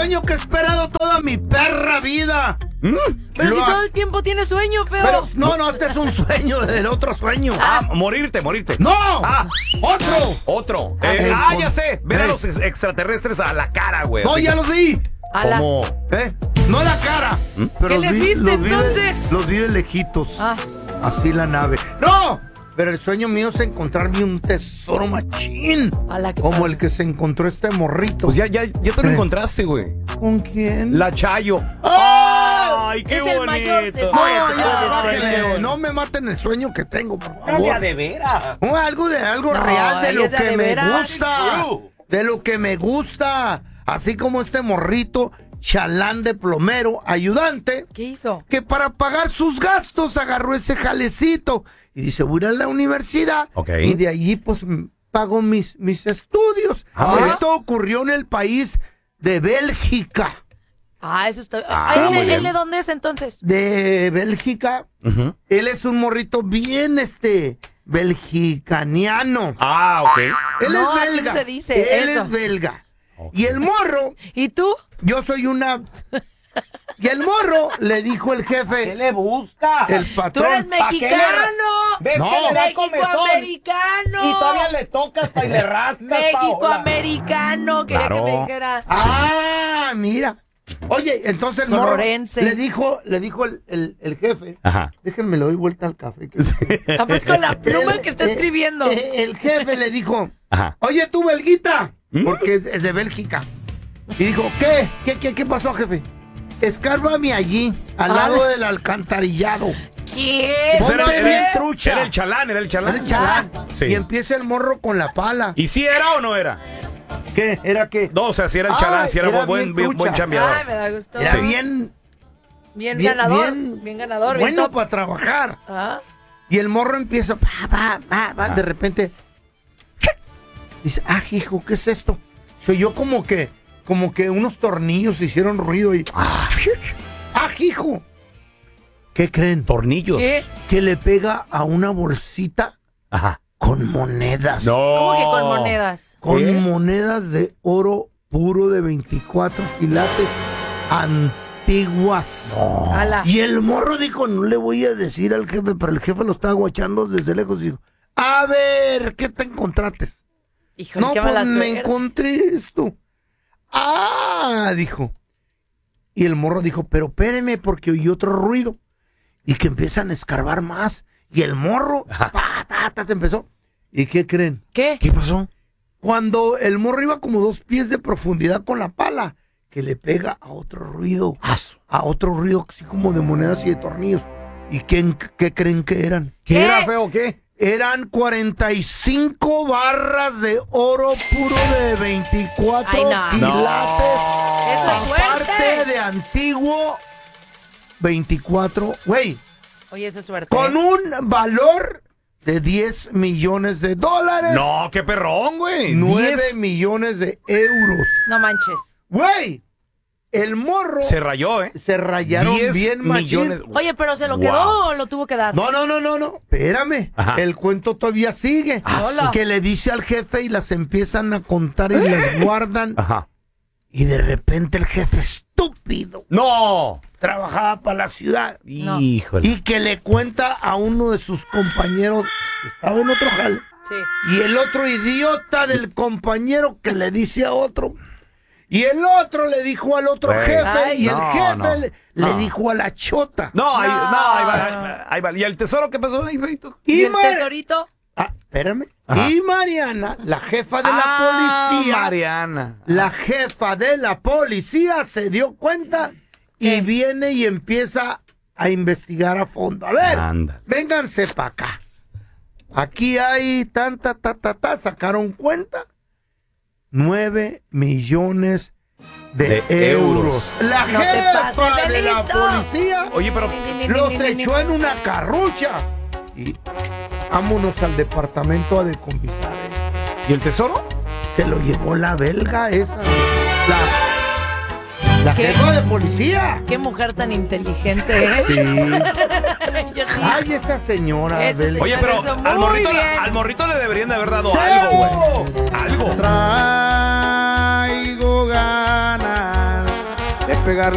sueño que he esperado toda mi perra vida. Pero si todo el tiempo tienes sueño, feo. Pero, no, este es un sueño del otro sueño. Morirte. ¡No! Otro. con- Ya sé. Ver a los extraterrestres a la cara, güey. No, ya los vi. ¿Cómo? No a la cara. Pero ¿Qué les viste, entonces? Los vi de lejitos. Así la nave. ¡No! Pero el sueño mío es encontrarme un tesoro machín. Como el que se encontró este morrito. Pues ya te lo encontraste, güey. ¿Con quién? La Chayo. ¡Ay, qué Es el bonito! mayor tesoro No, que ya, puedes bájale. tener. No me maten el sueño que tengo, por favor. No, ya de veras. No, algo No, real de ella lo es de que me veras. gusta. De lo que me gusta. Así como este morrito, chalán de plomero, ayudante. ¿Qué hizo? Que para pagar sus gastos agarró ese jalecito. Y dice, voy a ir a la universidad. Ok. Y de allí, pues, pago mis estudios. Esto ocurrió en el país de Bélgica. Eso está... muy bien. ¿Él de dónde es entonces? De Bélgica. Él es un morrito bien, belgicaniano. Ok. Él No, es así belga. se dice, Él eso. es belga. Y el morro, ¿Y tú? yo soy una... Y el morro le dijo el ¿Qué jefe, le busca? el ¡Tú patrón. eres mexicano! ¿Ves No. que le da comezón? ¡Mexicoamericano! Y todavía le tocas y le rascas, Paola. ¡Mexicoamericano! Quería Claro. que me dijera. Mira. Oye, entonces el morro Sonorense. le dijo el jefe, Ajá. déjenme le doy vuelta al café. Pues con la pluma que está escribiendo. El jefe le dijo, Ajá. oye tú, belguita, porque es de Bélgica. Y dijo, ¿qué pasó, jefe? Escárbame allí, al lado del alcantarillado. ¿Qué? Pues Ponte bien trucha. Era el chalán. Era el chalán. Sí. Y empieza el morro con la pala. ¿Y si era o no era? ¿Qué? ¿Era qué? No, o sea, si era el chalán, si era bien buen trucha. chambeador. Ay, me da gusto. Era Sí. bien ganador. Bien ganador. bien bueno top. para trabajar. Ah. Y el morro empieza, de repente, dice, hijo, ¿qué es esto? Soy yo como que unos tornillos hicieron ruido y, hijo. ¿Qué creen? Tornillos. ¿Qué? Que le pega a una bolsita Ajá. con monedas. No. ¿Cómo que con monedas? Con ¿Qué? monedas de oro puro de 24 quilates antiguas. Ala. Y el morro dijo, no le voy a decir al jefe, pero el jefe lo estaba guachando desde lejos y dijo, a ver, ¿qué te encontraste? Híjole, No, qué pues mala me suerte. encontré esto. Dijo. Y el morro dijo, pero espéreme porque oí otro ruido. Y que empiezan a escarbar más. Y el morro, te empezó. ¿Y qué creen? ¿Qué? ¿Qué pasó? Cuando el morro iba como 2 pies de profundidad con la pala, que le pega a otro ruido. A otro ruido así como de monedas y de tornillos. ¿Y qué creen que eran? ¿Qué era, feo? ¿Qué? Eran 45 barras de oro puro de 24 Ay, no. quilates. Eso es Aparte suerte. de antiguo 24, güey, Oye, eso es suerte. con un valor de $10 millones. No, qué perrón, güey. 9 10. millones de euros. No manches. Güey, el morro Se rayó, ¿eh? se rayaron 10 bien machín. millones. Oye, pero ¿se lo Wow. quedó o lo tuvo que dar? No. Espérame. Ajá. El cuento todavía sigue. Hola. Que le dice al jefe y las empiezan a contar y las guardan. Ajá. Y de repente el jefe estúpido ¡No! trabajaba para la ciudad. No. Híjole. Y que le cuenta a uno de sus compañeros que estaba en otro jale. Sí. Y el otro idiota del compañero que le dice a otro. Y el otro le dijo al otro Güey. jefe. Ay, y el no, jefe no. le dijo a la chota. No, ahí No. va. Ahí va. ¿Y el tesoro qué pasó ahí, feito? ¿Y el Mar- tesorito? Espérame. Ajá. Y Mariana, la jefa de la policía. Mariana. La jefa de la policía se dio cuenta y viene y empieza a investigar a fondo. A ver, Anda. vénganse para acá. Aquí hay sacaron cuenta. 9 millones de euros. La No te jefa pases de de la listo. policía Oye, pero los echó en una carrucha. Y vámonos al departamento a decomisar. ¿y el tesoro? Se lo llevó la belga esa. La ¿Qué? jefa de policía. Qué mujer tan inteligente, ¿eh? Sí. Yo sí. Ay, esa señora Esa belga. Oye, pero Eso, al muy morrito, bien. al morrito le deberían de haber dado ¡Cero! algo, güey. Algo. Traigo ganas pegar